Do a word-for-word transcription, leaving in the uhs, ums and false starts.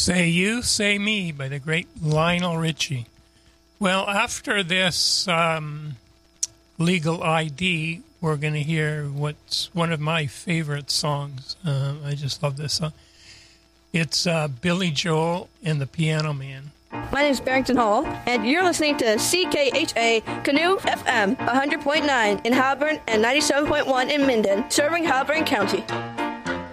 Say You, Say Me by the great Lionel Richie. Well, after this um, Legal I D, we're going to hear what's one of my favorite songs. Uh, I just love this song. It's uh, Billy Joel and the Piano Man. My name is Barrington Hall, and you're listening to C K H A Canoe F M one hundred point nine in Halburn and ninety-seven point one in Minden, serving Halburn County.